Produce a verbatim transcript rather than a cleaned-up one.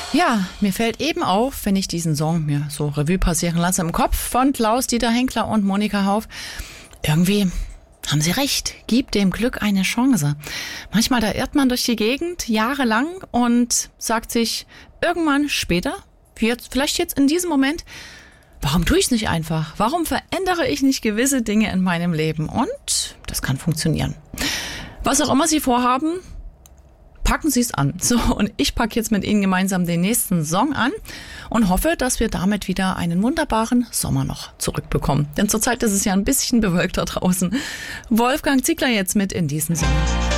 Ja, mir fällt eben auf, wenn ich diesen Song mir so Revue passieren lasse im Kopf von Klaus-Dieter Henkler und Monika Hauf. Irgendwie haben sie recht, gib dem Glück eine Chance. Manchmal, da irrt man durch die Gegend jahrelang und sagt sich irgendwann später, wie jetzt, vielleicht jetzt in diesem Moment, warum tue ich es nicht einfach? Warum verändere ich nicht gewisse Dinge in meinem Leben? Und das kann funktionieren. Was auch immer Sie vorhaben, packen Sie es an. So, und ich packe jetzt mit Ihnen gemeinsam den nächsten Song an und hoffe, dass wir damit wieder einen wunderbaren Sommer noch zurückbekommen. Denn zurzeit ist es ja ein bisschen bewölkt da draußen. Wolfgang Ziegler jetzt mit in diesem Sommer.